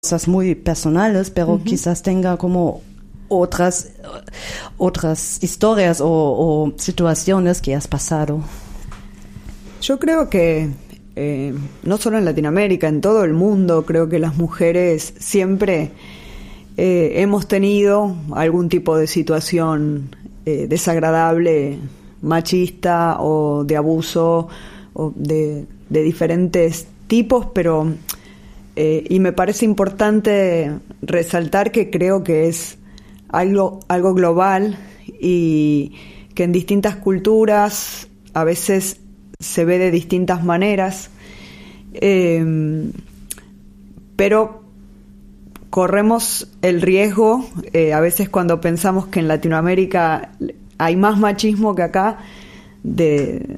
cosas muy personales, pero quizás tenga como otras historias o situaciones que has pasado. Yo creo que no solo en Latinoamérica, en todo el mundo, creo que las mujeres siempre hemos tenido algún tipo de situación desagradable, machista o de abuso o de diferentes tipos, pero y me parece importante resaltar que creo que es algo global y que en distintas culturas a veces se ve de distintas maneras, pero corremos el riesgo, a veces cuando pensamos que en Latinoamérica hay más machismo que acá, de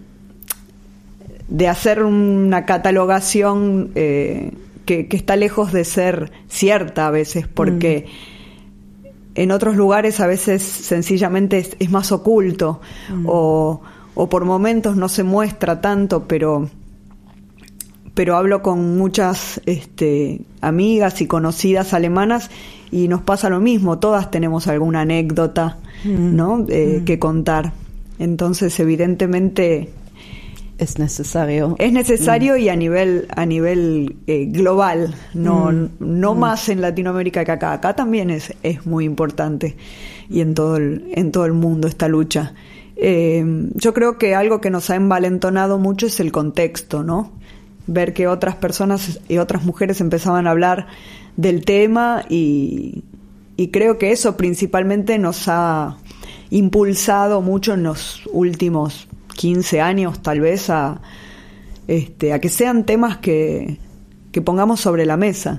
hacer una catalogación que está lejos de ser cierta a veces, porque en otros lugares a veces sencillamente es más oculto, o por momentos no se muestra tanto, pero hablo con muchas amigas y conocidas alemanas y nos pasa lo mismo, todas tenemos alguna anécdota, ¿no? Que contar. Entonces, evidentemente es necesario. Es necesario y a nivel global, no más en Latinoamérica que acá. Acá también es muy importante y en todo el mundo esta lucha. Yo creo que algo que nos ha envalentonado mucho es el contexto, ¿no? Ver que otras personas y otras mujeres empezaban a hablar del tema y creo que eso principalmente nos ha impulsado mucho en los últimos 15 años tal vez a que sean temas que pongamos sobre la mesa.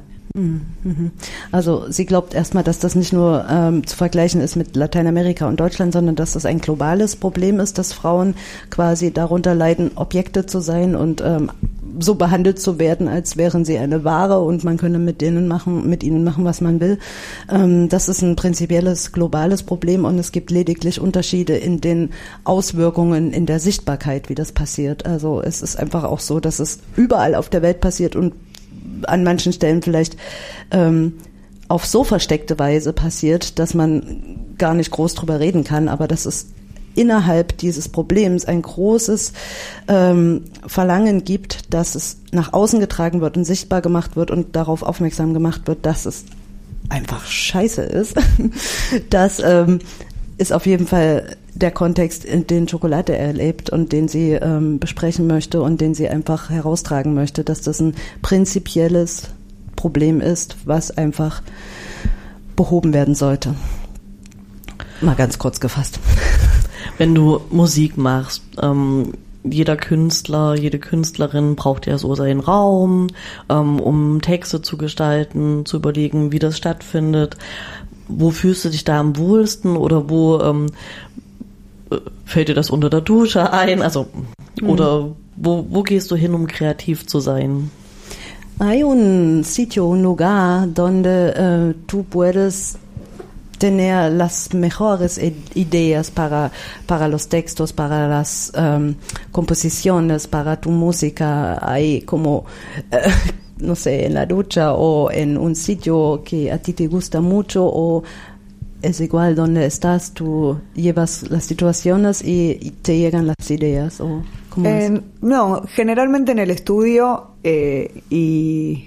Also sie glaubt erstmal, dass das nicht nur zu vergleichen ist mit Lateinamerika und Deutschland, sondern dass das ein globales Problem ist, dass Frauen quasi darunter leiden, Objekte zu sein und so behandelt zu werden, als wären sie eine Ware und man könne mit ihnen machen, was man will. Das ist ein prinzipielles globales Problem und es gibt lediglich Unterschiede in den Auswirkungen, in der Sichtbarkeit, wie das passiert. Also es ist einfach auch so, dass es überall auf der Welt passiert und an manchen Stellen vielleicht auf so versteckte Weise passiert, dass man gar nicht groß drüber reden kann, aber das ist innerhalb dieses Problems ein großes Verlangen gibt, dass es nach außen getragen wird und sichtbar gemacht wird und darauf aufmerksam gemacht wird, dass es einfach scheiße ist. Das ist auf jeden Fall der Kontext, in den Schokolade erlebt und den sie besprechen möchte und den sie einfach heraustragen möchte, dass das ein prinzipielles Problem ist, was einfach behoben werden sollte. Mal ganz kurz gefasst. Wenn du Musik machst, jeder Künstler, jede Künstlerin braucht ja so seinen Raum, um Texte zu gestalten, zu überlegen, wie das stattfindet. Wo fühlst du dich da am wohlsten oder wo fällt dir das unter der Dusche ein? Also, oder wo gehst du hin, um kreativ zu sein? Hay un sitio, un lugar donde tú puedes tener las mejores ideas para los textos, para las composiciones, para tu música. Hay como, no sé, en la ducha o en un sitio que a ti te gusta mucho o es igual donde estás, tú llevas las situaciones y te llegan las ideas. ¿O cómo es? No, generalmente en el estudio y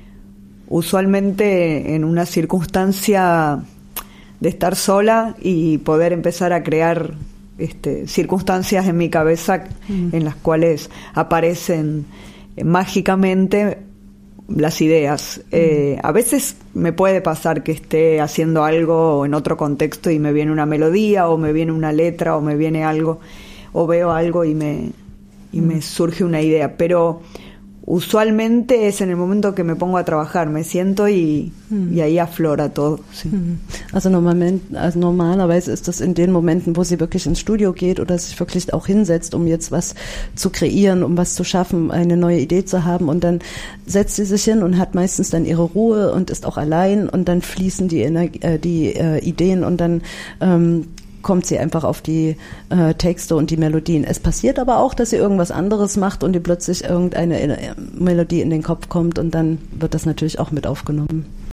usualmente en una circunstancia de estar sola y poder empezar a crear circunstancias en mi cabeza en las cuales aparecen mágicamente las ideas. A veces me puede pasar que esté haciendo algo en otro contexto y me viene una melodía o me viene una letra o me viene algo o veo algo y me surge una idea, pero usualmente es en el momento que me pongo a trabajar, me siento y ahí aflora todo. Sí. Also normalerweise ist das in den Momenten, wo sie wirklich ins Studio geht oder sich wirklich auch hinsetzt, um jetzt was zu kreieren, um was zu schaffen, eine neue Idee zu haben und dann setzt sie sich hin und hat meistens dann ihre Ruhe und ist auch allein und dann fließen die Ideen und dann kommt sie einfach auf die Texte und die Melodien. Es passiert aber auch, dass sie irgendwas anderes macht und ihr plötzlich irgendeine Melodie in den Kopf kommt und dann wird das natürlich auch mit aufgenommen.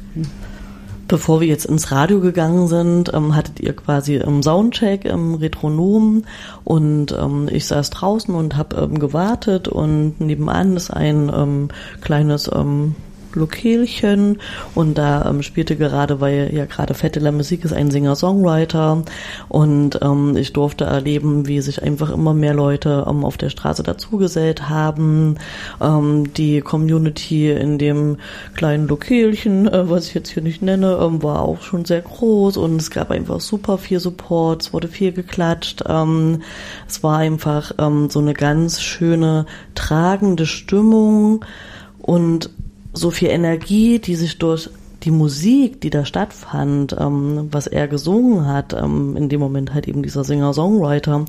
Bevor wir jetzt ins Radio gegangen sind, hattet ihr quasi im Soundcheck im Retronom und ich saß draußen und habe gewartet und nebenan ist ein kleines Lokelchen und da spielte gerade, weil ja gerade Fête de la Musique ist, ein Singer-Songwriter und ich durfte erleben, wie sich einfach immer mehr Leute auf der Straße dazugesellt haben. Die Community in dem kleinen Lokelchen, was ich jetzt hier nicht nenne, war auch schon sehr groß und es gab einfach super viel Support, es wurde viel geklatscht. Es war einfach so eine ganz schöne, tragende Stimmung und so viel Energie, die sich durch die Musik, die da stattfand, was er gesungen hat, in dem Moment halt eben dieser Singer-Songwriter,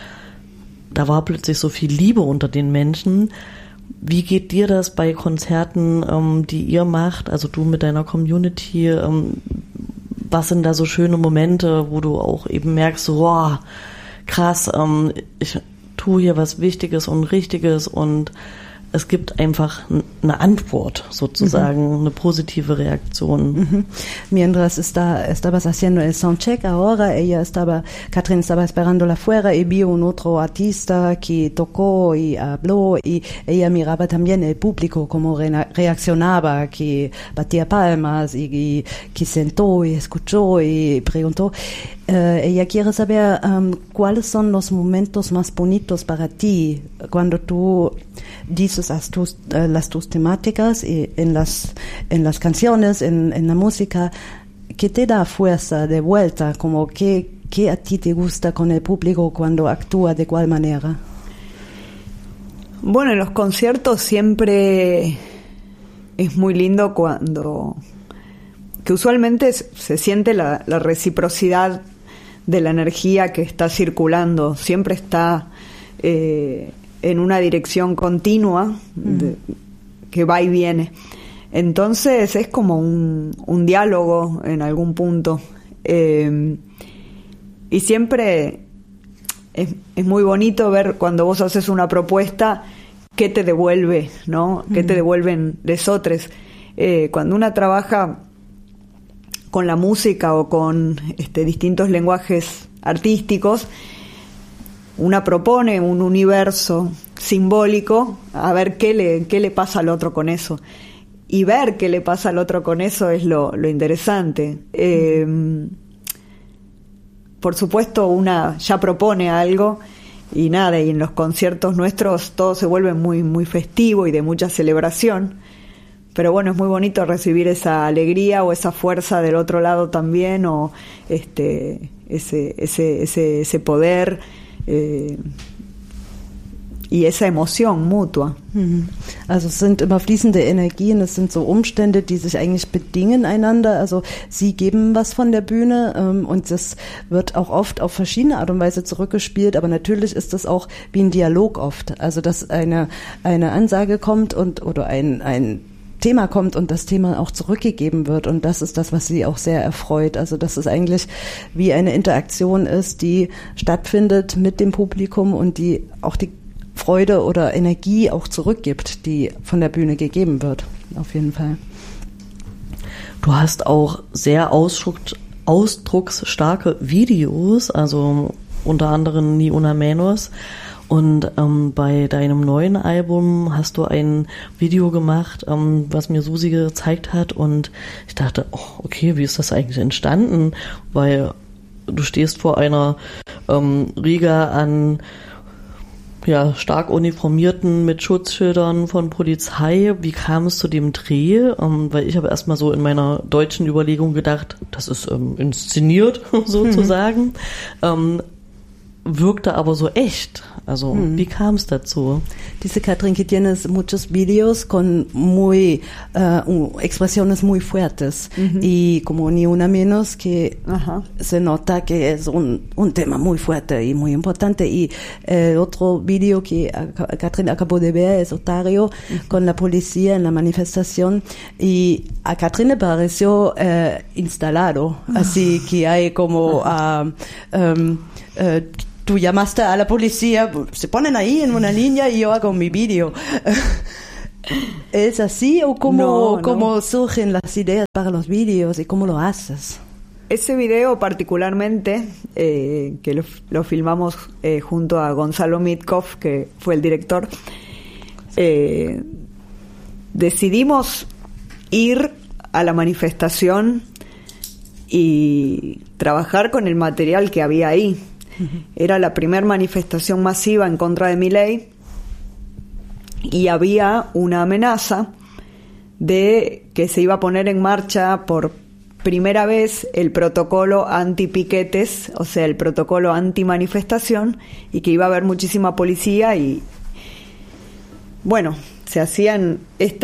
da war plötzlich so viel Liebe unter den Menschen. Wie geht dir das bei Konzerten, die ihr macht, also du mit deiner Community, was sind da so schöne Momente, wo du auch eben merkst, wow, krass, ich tue hier was Wichtiges und Richtiges und es gibt einfach eine Antwort, sozusagen, eine positive Reacción. Mientras estabas haciendo el soundcheck ahora, Catherine estaba esperándola afuera y vio un otro artista que tocó y habló y ella miraba también el público como reaccionaba, que batía palmas y que sentó y escuchó y preguntó. Ella quiere saber cuáles son los momentos más bonitos para ti cuando tú dices tus temáticas y en las canciones, en la música, ¿qué te da fuerza de vuelta? Como ¿qué a ti te gusta con el público cuando actúa de cuál manera? Bueno, en los conciertos siempre es muy lindo que usualmente se siente la reciprocidad de la energía que está circulando, siempre está en una dirección continua que va y viene. Entonces es como un diálogo en algún punto. Y siempre es muy bonito ver cuando vos haces una propuesta, qué te devuelve, ¿no? ¿Qué te devuelven lesotres? Cuando una trabaja con la música o con distintos lenguajes artísticos, una propone un universo simbólico, a ver qué le pasa al otro con eso. Y ver qué le pasa al otro con eso es lo interesante. Por supuesto, una ya propone algo y nada, y en los conciertos nuestros todo se vuelve muy, muy festivo y de mucha celebración. Pero bueno, es muy bonito recibir esa alegría o esa fuerza del otro lado también, o ese poder y esa emoción mutua. Also es sind immer fließende Energien, es sind so Umstände, die sich eigentlich bedingen einander. Also sie geben was von der Bühne und das wird auch oft auf verschiedene Art und Weise zurückgespielt, aber natürlich ist das auch wie ein Dialog oft. Also dass eine Ansage kommt oder ein Thema kommt und das Thema auch zurückgegeben wird, und das ist das, was sie auch sehr erfreut. Also dass es eigentlich wie eine Interaktion ist, die stattfindet mit dem Publikum und die auch die Freude oder Energie auch zurückgibt, die von der Bühne gegeben wird, auf jeden Fall. Du hast auch sehr ausdrucksstarke Videos, also unter anderem Ni Una Menos. Und bei deinem neuen Album hast du ein Video gemacht, was mir Susi gezeigt hat, und ich dachte, oh, okay, wie ist das eigentlich entstanden? Weil du stehst vor einer Riege an stark uniformierten mit Schutzschildern von Polizei. Wie kam es zu dem Dreh? Weil ich habe erstmal so in meiner deutschen Überlegung gedacht, das ist inszeniert sozusagen. Wirkte aber so echt. Also, wie kam es dazu? Dice Catherine que tienes muchos videos con expresiones muy fuertes y como Ni Una Menos que se nota que es un tema muy fuerte y muy importante, y otro video que Catherine acabó de ver es Otario con la policía en la manifestación, y a Catherine le pareció instalado, así que hay como tú llamaste a la policía, se ponen ahí en una línea y yo hago mi video. ¿Es así o cómo surgen las ideas para los vídeos y cómo lo haces? Ese video particularmente, que lo filmamos junto a Gonzalo Mitkov, que fue el director, decidimos ir a la manifestación y trabajar con el material que había ahí. Era la primera manifestación masiva en contra de Milei y había una amenaza de que se iba a poner en marcha por primera vez el protocolo anti-piquetes, o sea, el protocolo anti-manifestación, y que iba a haber muchísima policía y, bueno, se hacían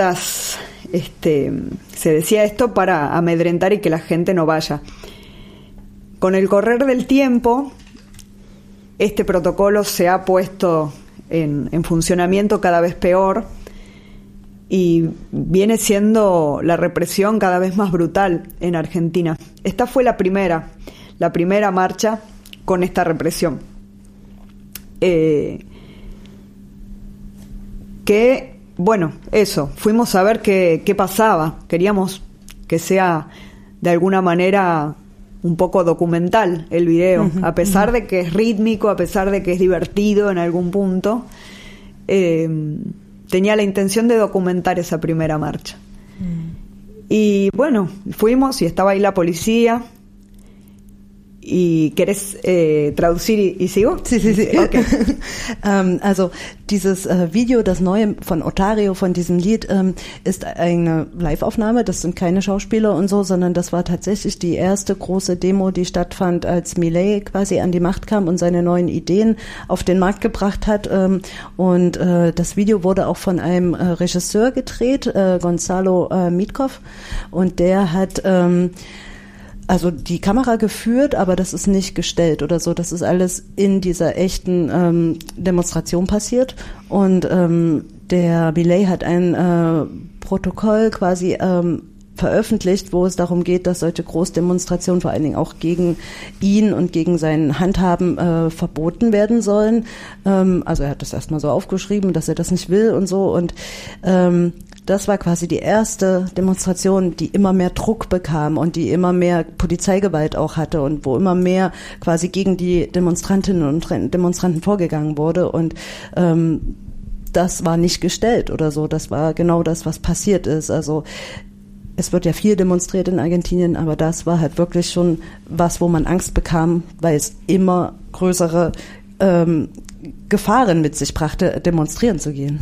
se decía esto para amedrentar y que la gente no vaya. Con el correr del tiempo, este protocolo se ha puesto en funcionamiento cada vez peor y viene siendo la represión cada vez más brutal en Argentina. Esta fue la primera marcha con esta represión. Fuimos a ver qué pasaba. Queríamos que sea de alguna manera un poco documental el video, a pesar de que es rítmico, a pesar de que es divertido en algún punto. Tenía la intención de documentar esa primera marcha. Y bueno, fuimos y estaba ahí la policía. ¿Y querés traducir y sigo? Sí. Okay. Also dieses Video, das neue von Otario, von diesem Lied, ist eine Live-Aufnahme. Das sind keine Schauspieler und so, sondern das war tatsächlich die erste große Demo, die stattfand, als Milei quasi an die Macht kam und seine neuen Ideen auf den Markt gebracht hat. Und das Video wurde auch von einem Regisseur gedreht, Gonzalo Mitkov. Und der hat also die Kamera geführt, aber das ist nicht gestellt oder so. Das ist alles in dieser echten Demonstration passiert. Und der Milei hat ein Protokoll quasi veröffentlicht, wo es darum geht, dass solche Großdemonstrationen vor allen Dingen auch gegen ihn und gegen sein Handhaben verboten werden sollen. Also er hat das erstmal so aufgeschrieben, dass er das nicht will und so. Und das war quasi die erste Demonstration, die immer mehr Druck bekam und die immer mehr Polizeigewalt auch hatte und wo immer mehr quasi gegen die Demonstrantinnen und Demonstranten vorgegangen wurde. Und das war nicht gestellt oder so. Das war genau das, was passiert ist. Also es wird ja viel demonstriert in Argentinien, aber das war halt wirklich schon was, wo man Angst bekam, weil es immer größere Gefahren mit sich brachte, demonstrieren zu gehen.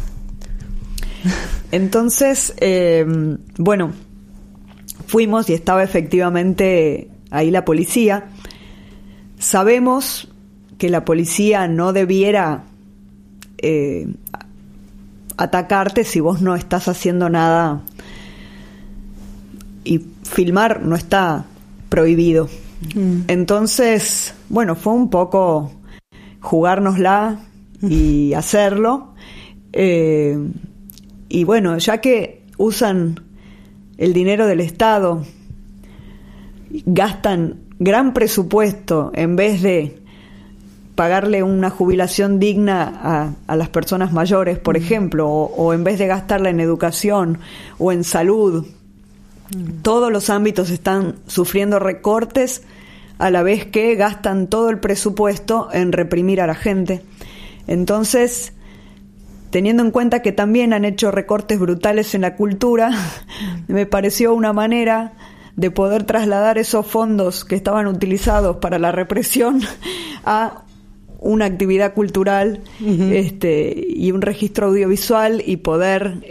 Entonces, fuimos y estaba efectivamente ahí la policía. Sabemos que la policía no debiera atacarte si vos no estás haciendo nada, y filmar no está prohibido. Entonces, fue un poco jugárnosla y hacerlo. Y ya que usan el dinero del Estado, gastan gran presupuesto en vez de pagarle una jubilación digna a las personas mayores, por ejemplo, o en vez de gastarla en educación o en salud, todos los ámbitos están sufriendo recortes a la vez que gastan todo el presupuesto en reprimir a la gente. Entonces, teniendo en cuenta que también han hecho recortes brutales en la cultura, me pareció una manera de poder trasladar esos fondos que estaban utilizados para la represión a una actividad cultural y un registro audiovisual y poder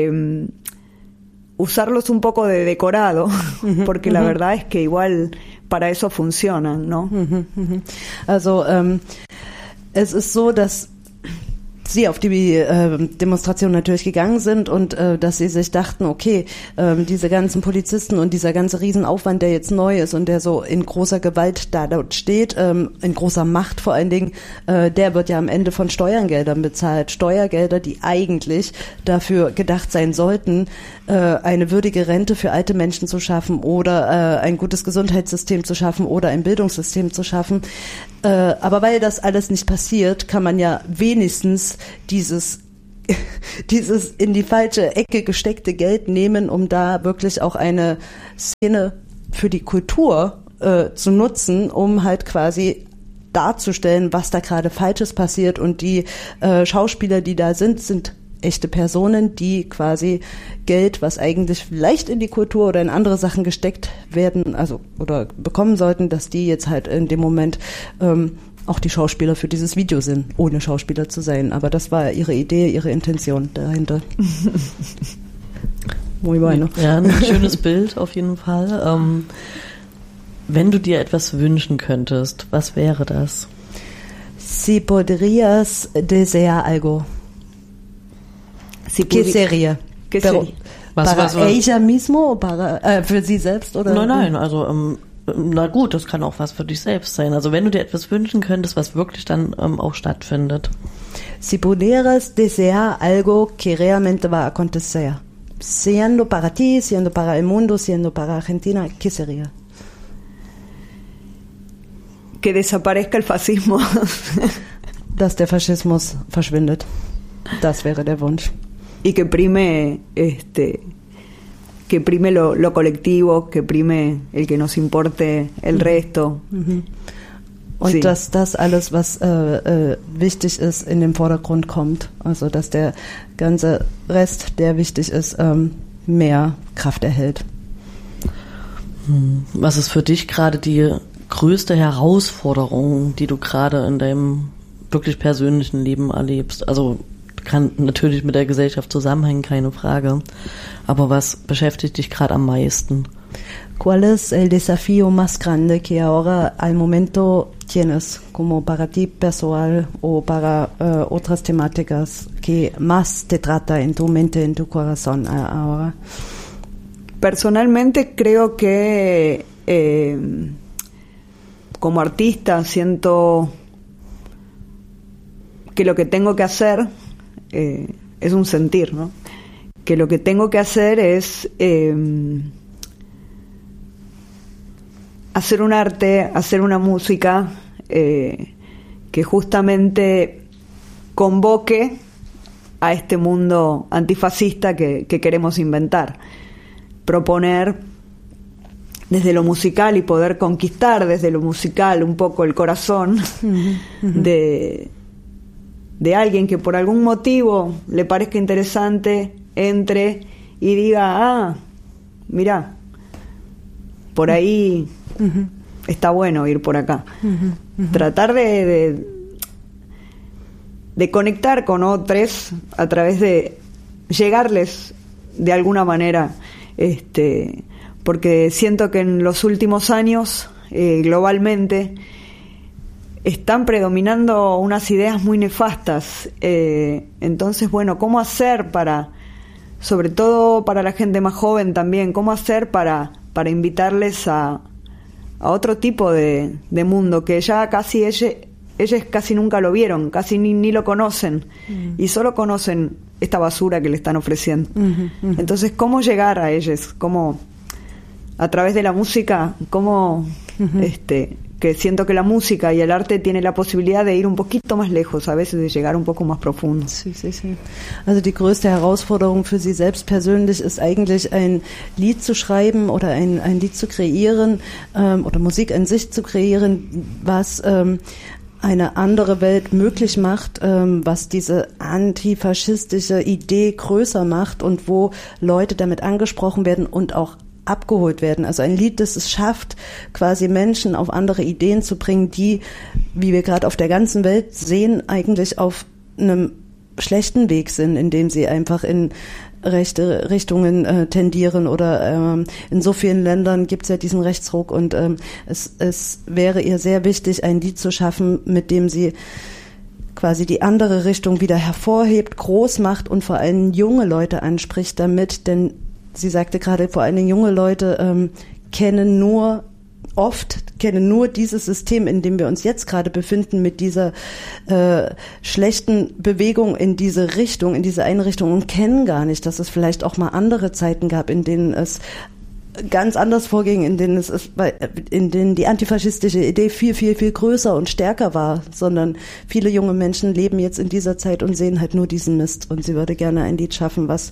usarlos un poco de decorado, porque la verdad es que igual para eso funcionan, ¿no? Also es ist so, dass sie auf die Demonstration natürlich gegangen sind und dass sie sich dachten, okay, diese ganzen Polizisten und dieser ganze Riesenaufwand, der jetzt neu ist und der so in großer Gewalt da dort steht, in großer Macht vor allen Dingen, der wird ja am Ende von Steuergeldern bezahlt. Steuergelder, die eigentlich dafür gedacht sein sollten, eine würdige Rente für alte Menschen zu schaffen oder ein gutes Gesundheitssystem zu schaffen oder ein Bildungssystem zu schaffen. Aber weil das alles nicht passiert, kann man ja wenigstens dieses dieses in die falsche Ecke gesteckte Geld nehmen, um da wirklich auch eine Szene für die Kultur zu nutzen, um halt quasi darzustellen, was da gerade Falsches passiert. Und die Schauspieler, die da sind echte Personen, die quasi Geld, was eigentlich vielleicht in die Kultur oder in andere Sachen gesteckt werden, also oder bekommen sollten, dass die jetzt halt in dem Moment auch die Schauspieler für dieses Video sind, ohne Schauspieler zu sein. Aber das war ihre Idee, ihre Intention dahinter. Muy bueno. Ja, ein schönes Bild auf jeden Fall. Wenn du dir etwas wünschen könntest, was wäre das? Si podrías desear algo. ¿Qué sería? ¿Qué Pero, sería? Was? Ella mismo o para für sie selbst oder? Nein, also na gut, das kann auch was für dich selbst sein. Also wenn du dir etwas wünschen könntest, was wirklich dann auch stattfindet. Si pudieras desear algo que realmente va a acontecer, siendo para ti, siendo para el mundo, siendo para Argentina, ¿qué sería? Que desaparezca el fascismo. Dass der Faschismus verschwindet. Das wäre der Wunsch. Y que prime lo colectivo, que prime el que nos importe el resto. Und sí. Dass das alles, was wichtig ist, in den Vordergrund kommt. Also dass der ganze Rest, der wichtig ist, mehr Kraft erhält. Was ist für dich gerade die größte Herausforderung, die du gerade in deinem wirklich persönlichen Leben erlebst? Also kann natürlich mit der Gesellschaft zusammenhängen, keine Frage. Aber was beschäftigt dich gerade am meisten? ¿Cuál es el desafío más grande que ahora al momento tienes, como para ti personal o para otras temáticas que más te trata en tu mente, en tu corazón ahora? Personalmente creo que como artista siento que lo que tengo que hacer es un sentir, ¿no? Que lo que tengo que hacer es hacer un arte, hacer una música que justamente convoque a este mundo antifascista que queremos inventar. Proponer desde lo musical y poder conquistar desde lo musical un poco el corazón de alguien que por algún motivo le parezca interesante, entre y diga, mirá, por ahí está bueno ir por acá. Tratar de conectar con otros a través de llegarles de alguna manera, porque siento que en los últimos años globalmente están predominando unas ideas muy nefastas. Entonces, bueno, ¿cómo hacer para, sobre todo para la gente más joven también, cómo hacer para invitarles a otro tipo de mundo que ya casi ellos casi nunca lo vieron, casi ni lo conocen, y solo conocen esta basura que le están ofreciendo? Entonces, ¿cómo llegar a ellos? ¿Cómo, a través de la música, cómo que siento que la música y el arte tiene la posibilidad de ir un poquito más lejos, a veces de llegar un poco más profundo. Sí. Also die größte Herausforderung für Sie selbst persönlich ist eigentlich ein Lied zu schreiben oder ein Lied zu kreieren oder Musik an sich zu kreieren, was eine andere Welt möglich macht, was diese antifaschistische Idee größer macht und wo Leute damit angesprochen werden und auch abgeholt werden. Also ein Lied, das es schafft, quasi Menschen auf andere Ideen zu bringen, die, wie wir gerade auf der ganzen Welt sehen, eigentlich auf einem schlechten Weg sind, indem sie einfach in rechte Richtungen tendieren oder in so vielen Ländern gibt es ja diesen Rechtsruck und es wäre ihr sehr wichtig, ein Lied zu schaffen, mit dem sie quasi die andere Richtung wieder hervorhebt, groß macht und vor allem junge Leute anspricht damit, denn sie sagte gerade, vor allen Dingen junge Leute kennen nur dieses System, in dem wir uns jetzt gerade befinden, mit dieser schlechten Bewegung in diese Richtung, in diese eine Richtung, und kennen gar nicht, dass es vielleicht auch mal andere Zeiten gab, in denen es ganz anders vorging, in denen in denen die antifaschistische Idee viel, viel, viel größer und stärker war, sondern viele junge Menschen leben jetzt in dieser Zeit und sehen halt nur diesen Mist und sie würde gerne ein Lied schaffen, was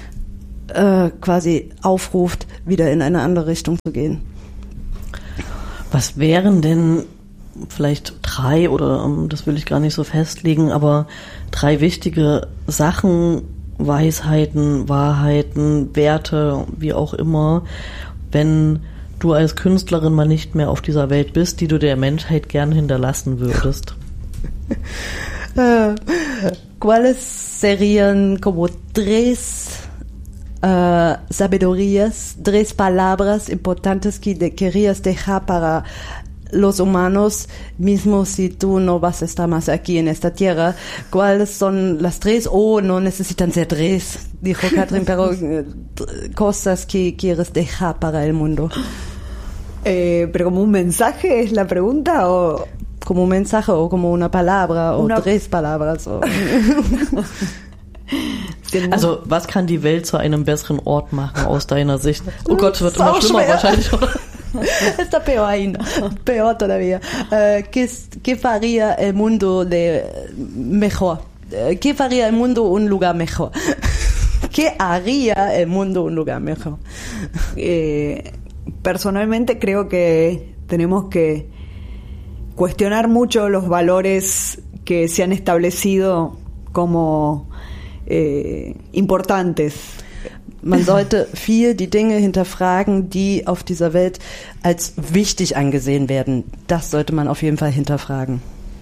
quasi aufruft, wieder in eine andere Richtung zu gehen. Was wären denn vielleicht 3 oder das will ich gar nicht so festlegen, aber 3 wichtige Sachen, Weisheiten, Wahrheiten, Werte, wie auch immer, wenn du als Künstlerin mal nicht mehr auf dieser Welt bist, die du der Menschheit gern hinterlassen würdest? ¿Cuáles serían como 3 sabidurías, 3 palabras importantes que querías dejar para los humanos, mismo si tú no vas a estar más aquí en esta tierra? ¿Cuáles son las 3? No necesitan ser 3, dijo Katrin, pero cosas que quieres dejar para el mundo. ¿Pero como un mensaje es la pregunta o...? Como un mensaje o como una palabra o 3 palabras. Also, was kann die Welt zu einem besseren Ort machen aus deiner Sicht? Oh Gott, es wird immer schlimmer wahrscheinlich, oder? Está peor ainda, peor todavía. ¿Qué faría el mundo mejor? ¿Qué faría el mundo un lugar mejor? ¿Qué haría el mundo un lugar mejor? Personalmente creo que tenemos que cuestionar mucho los valores que se han establecido como importantes. Man sollte viel die Dinge hinterfragen, die auf dieser Welt als wichtig angesehen werden. Das sollte man auf jeden Fall hinterfragen.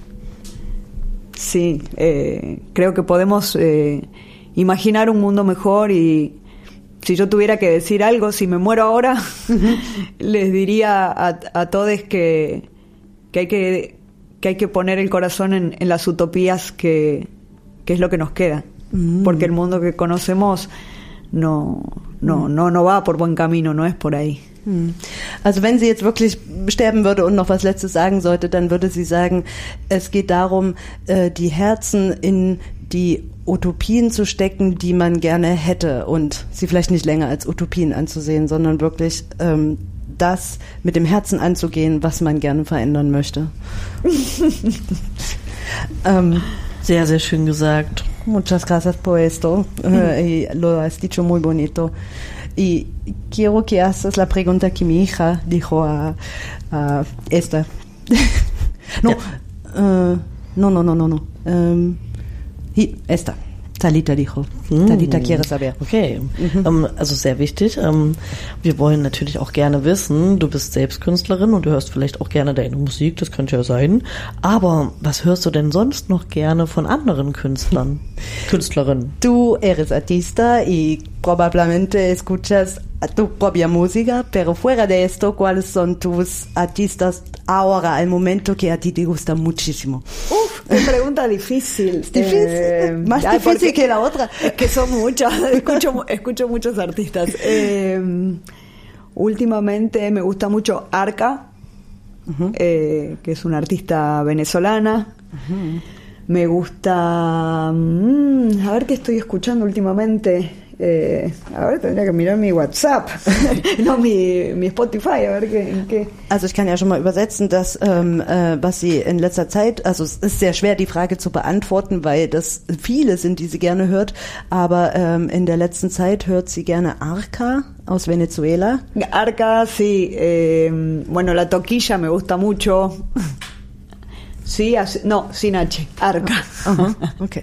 Sí, creo que podemos imaginar un mundo mejor y si yo tuviera que decir algo, si me muero ahora, les diría a todos que hay que poner el corazón en las utopías que es lo que nos queda. Porque el mundo que conocemos no va por buen camino, no es por ahí. Also wenn sie jetzt wirklich sterben würde und noch was Letztes sagen sollte, dann würde sie sagen, es geht darum, die Herzen in die Utopien zu stecken, die man gerne hätte und sie vielleicht nicht länger als Utopien anzusehen, sondern wirklich das mit dem Herzen anzugehen, was man gerne verändern möchte. Sehr, sehr schön gesagt. Muchas gracias por esto. Y lo has dicho muy bonito. Y quiero que hagas la pregunta que mi hija dijo a esta. No, no. Esta. Talita dijo. Talita quiere saber. Okay, also sehr wichtig. Wir wollen natürlich auch gerne wissen, du bist selbst Künstlerin und du hörst vielleicht auch gerne deine Musik, das könnte ja sein. Aber was hörst du denn sonst noch gerne von anderen Künstlern, Künstlerinnen? Tú eres artista y probablemente escuchas tu propia música, pero fuera de esto, ¿cuáles son tus artistas ahora, al momento que a ti te gusta muchísimo? Qué pregunta difícil. ¿Difícil? Más difícil que la otra. Es que son muchas, escucho muchos artistas. Últimamente me gusta mucho Arca, que es una artista venezolana. Me gusta... a ver qué estoy escuchando últimamente. A ver, tendría que mirar mi WhatsApp, no mi Spotify, a ver qué. Also ich kann ja schon mal übersetzen, dass was sie in letzter Zeit, also es ist sehr schwer die Frage zu beantworten, weil das viele sind, die sie gerne hört, aber in der letzten Zeit hört sie gerne Arca aus Venezuela. Arca, sí, bueno, la toquilla me gusta mucho. Sí, no, sin H, Arca. Okay.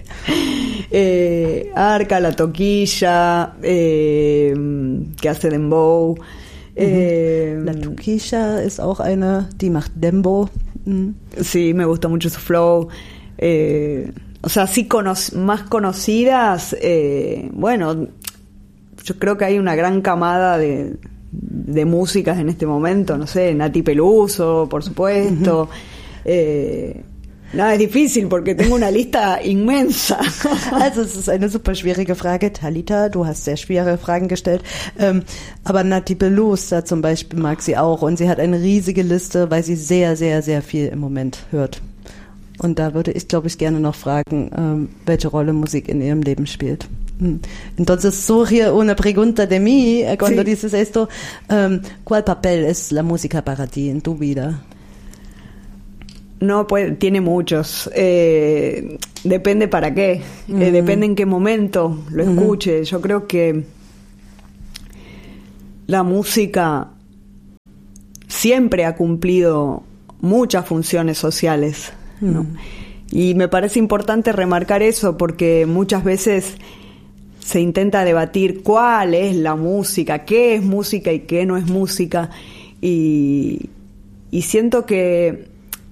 Arca, La Toquilla, que hace Dembow. La Toquilla ist auch eine, die macht Dembow. Sí, me gusta mucho su flow. O sea, sí, más conocidas, bueno, yo creo que hay una gran camada de músicas en este momento, no sé, Nati Peluso, por supuesto. Es difícil, porque tengo una lista inmensa. Also es ist eine super schwierige Frage. Talita, du hast sehr schwere Fragen gestellt. Aber Nati Peluso zum Beispiel mag sie auch. Und sie hat eine riesige Liste, weil sie sehr, sehr, sehr viel im Moment hört. Und da würde ich, glaube ich, gerne noch fragen, welche Rolle Musik in ihrem Leben spielt. Entonces surge una pregunta de mí cuando sí. dices esto. ¿Cuál papel es la música para ti en tu vida? No, pues tiene muchos. Depende para qué. Depende en qué momento lo escuche. Yo creo que la música siempre ha cumplido muchas funciones sociales, ¿no? Y me parece importante remarcar eso porque muchas veces se intenta debatir cuál es la música, qué es música y qué no es música. Y siento que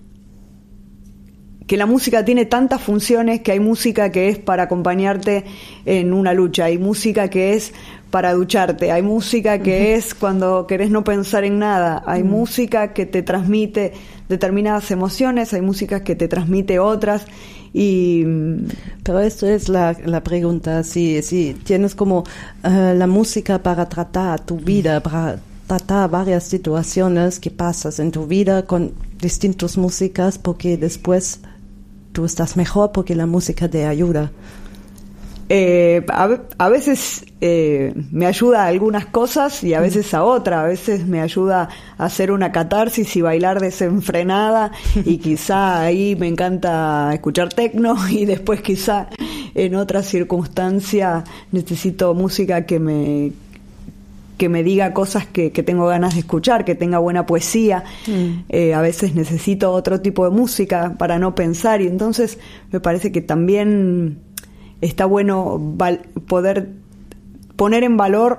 la música tiene tantas funciones, que hay música que es para acompañarte en una lucha, hay música que es para ducharte, hay música que es cuando querés no pensar en nada, hay música que te transmite determinadas emociones, hay música que te transmite otras. Pero esto es la pregunta, si tienes como la música para tratar tu vida, para tratar varias situaciones que pasas en tu vida con distintas músicas, porque después tú estás mejor porque la música te ayuda. A veces me ayuda a algunas cosas y a veces a otras. A veces me ayuda a hacer una catarsis y bailar desenfrenada, y quizá ahí me encanta escuchar techno, y después quizá en otra circunstancia necesito música que me diga cosas que tengo ganas de escuchar, que tenga buena poesía. A veces necesito otro tipo de música para no pensar, y entonces me parece que también está bueno poder poner en valor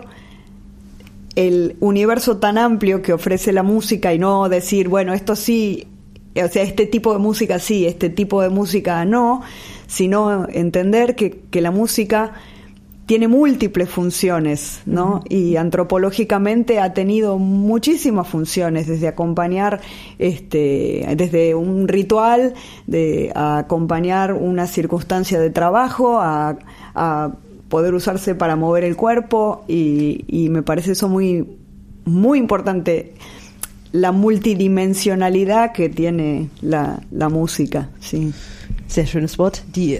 el universo tan amplio que ofrece la música, y no decir, bueno, esto sí, o sea, este tipo de música sí, este tipo de música no, sino entender que la música tiene múltiples funciones, ¿no? Y antropológicamente ha tenido muchísimas funciones, desde acompañar, desde un ritual, a acompañar una circunstancia de trabajo, a poder usarse para mover el cuerpo, y me parece eso muy, muy importante, la multidimensionalidad que tiene la música, sí. Sehr schönes Wort, die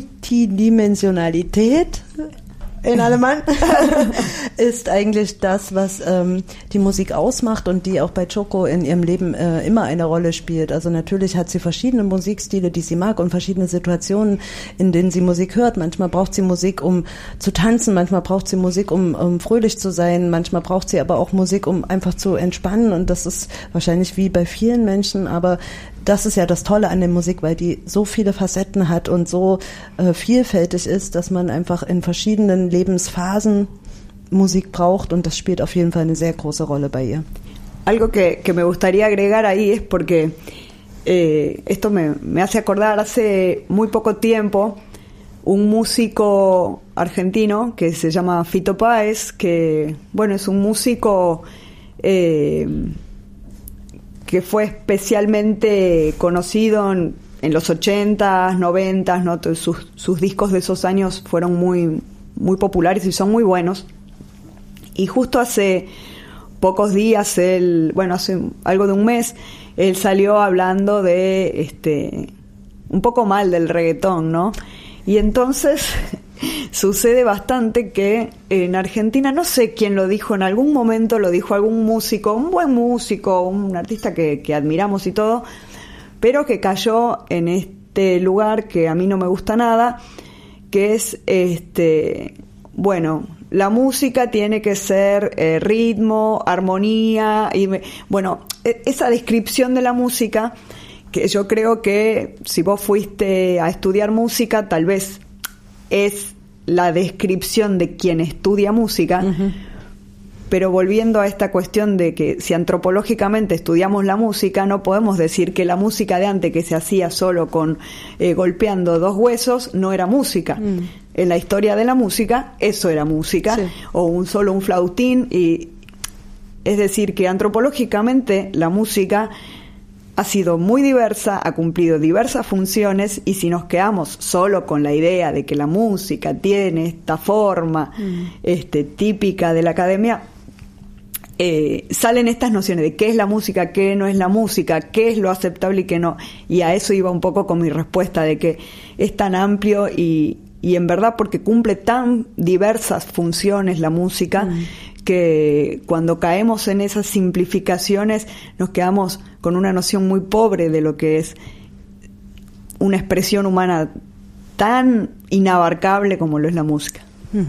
Multidimensionalität in Alemán ist eigentlich das, was die Musik ausmacht und die auch bei Choco in ihrem Leben immer eine Rolle spielt. Also natürlich hat sie verschiedene Musikstile, die sie mag, und verschiedene Situationen, in denen sie Musik hört. Manchmal braucht sie Musik, um zu tanzen, manchmal braucht sie Musik, um fröhlich zu sein, manchmal braucht sie aber auch Musik, um einfach zu entspannen, und das ist wahrscheinlich wie bei vielen Menschen, aber das ist ja das Tolle an der Musik, weil die so viele Facetten hat und so vielfältig ist, dass man einfach in verschiedenen Lebensphasen Musik braucht, und das spielt auf jeden Fall eine sehr große Rolle bei ihr. Algo que me gustaría agregar ahí es porque esto me hace acordar, hace muy poco tiempo, un músico argentino que se llama Fito Páez, que bueno, es un músico que fue especialmente conocido en los 80s, 90s, ¿no? Sus discos de esos años fueron muy, muy populares y son muy buenos. Y justo hace pocos días, hace algo de un mes, él salió hablando de un poco mal del reggaetón, ¿no? Y entonces sucede bastante que en Argentina, no sé quién lo dijo, en algún momento lo dijo algún músico, un buen músico, un artista que admiramos y todo, pero que cayó en este lugar que a mí no me gusta nada, que es, la música tiene que ser ritmo, armonía, esa descripción de la música, que yo creo que si vos fuiste a estudiar música, tal vez es la descripción de quien estudia música, pero volviendo a esta cuestión de que si antropológicamente estudiamos la música, no podemos decir que la música de antes, que se hacía solo con golpeando dos huesos, no era música. En la historia de la música, eso era música, sí. O solo un flautín, y es decir, que antropológicamente la música ha sido muy diversa, ha cumplido diversas funciones, y si nos quedamos solo con la idea de que la música tiene esta forma típica de la academia, salen estas nociones de qué es la música, qué no es la música, qué es lo aceptable y qué no. Y a eso iba un poco con mi respuesta, de que es tan amplio y y en verdad porque cumple tan diversas funciones la música, que cuando caemos en esas simplificaciones nos quedamos con una noción muy pobre de lo que es una expresión humana tan inabarcable como lo es la música.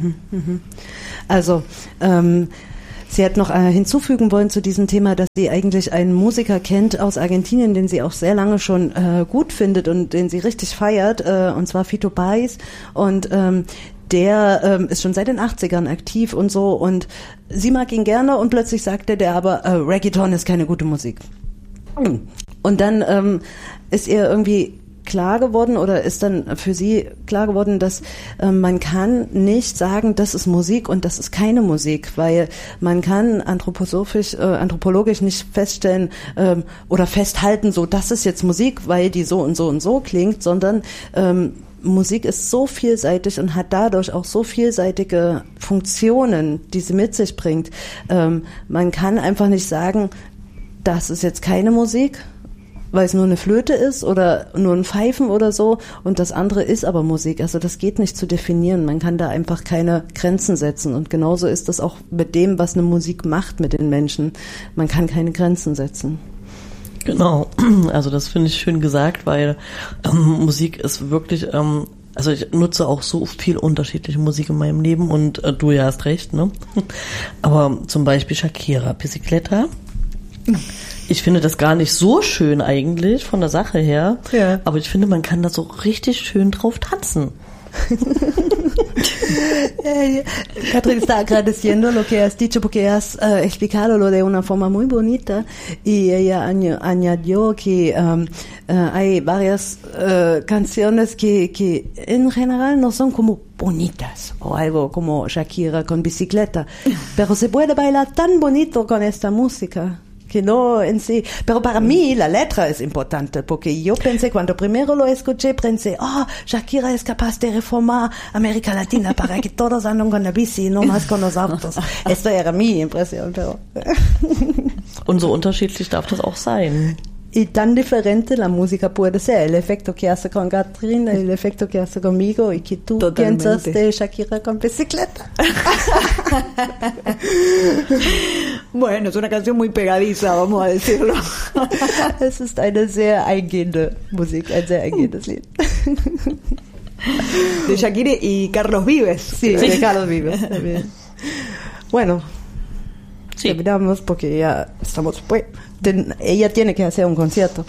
Also, sie hat noch hinzufügen wollen zu diesem Thema, dass sie eigentlich einen Musiker kennt aus Argentinien, den sie auch sehr lange schon gut findet und den sie richtig feiert, und zwar Fito Páez. Und der ist schon seit den 80ern aktiv und so, und sie mag ihn gerne, und plötzlich sagte der aber, Reggaeton ist keine gute Musik. Und dann ist ihr irgendwie klar geworden, oder ist dann für sie klar geworden, dass man kann nicht sagen, das ist Musik und das ist keine Musik, weil man kann anthropologisch nicht feststellen oder festhalten, so das ist jetzt Musik, weil die so und so und so klingt, sondern Musik ist so vielseitig und hat dadurch auch so vielseitige Funktionen, die sie mit sich bringt. Man kann einfach nicht sagen, das ist jetzt keine Musik, weil es nur eine Flöte ist oder nur ein Pfeifen oder so, und das andere ist aber Musik. Also das geht nicht zu definieren. Man kann da einfach keine Grenzen setzen, und genauso ist das auch mit dem, was eine Musik macht mit den Menschen. Man kann keine Grenzen setzen. Genau, also das finde ich schön gesagt, weil Musik ist wirklich, also ich nutze auch so viel unterschiedliche Musik in meinem Leben, und du ja hast recht, ne? Aber zum Beispiel Shakira, Bicicleta. Ich finde das gar nicht so schön eigentlich von der Sache her, ja. Aber ich finde, man kann da so richtig schön drauf tanzen. Catherine está agradeciendo lo que has dicho porque has explicado lo de una forma muy bonita, y ella añadió que hay varias canciones que en general no son como bonitas o algo como Shakira con Bicicleta, pero se puede bailar tan bonito con esta música. Que no en sí, pero para mí la letra es importante, porque yo pensé, cuando primero lo escuché, pensé, Shakira es capaz de reformar América Latina para que todos anden con la bici y no más con los autos. Esto era mi impresión, pero... Und so unterschiedlich darf das auch sein. Y tan diferente la música puede ser, el efecto que hace con Catherine, el efecto que hace conmigo, y que tú piensas de Shakira con Bicicleta. Bueno, es una canción muy pegadiza, vamos a decirlo. Es ist eine sehr eingehende Musik, ein sehr eingehendes Lied. De Shakira y Carlos Vives. Sí, de Carlos Vives también. Bueno, sí. Terminamos porque ya estamos, pues, ella tiene que hacer un concierto.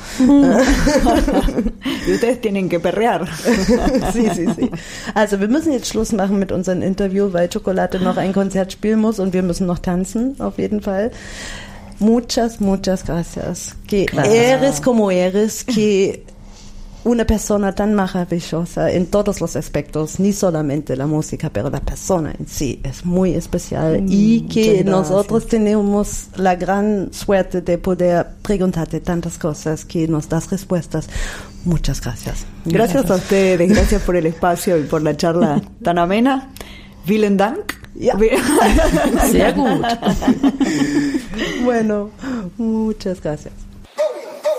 Y ustedes tienen que perrear. Sí. Also wir müssen jetzt Schluss machen mit unserem Interview, weil Chocolate noch ein Konzert spielen muss und wir müssen noch tanzen, auf jeden Fall. Muchas gracias. Que eres como eres, que una persona tan maravillosa en todos los aspectos, ni solamente la música, pero la persona en sí es muy especial, y que nosotros tenemos la gran suerte de poder preguntarte tantas cosas, que nos das respuestas. Muchas gracias. Gracias a ustedes, gracias por el espacio y por la charla tan amena. Vielen Dank. Ja. Sehr gut. Bueno, muchas gracias.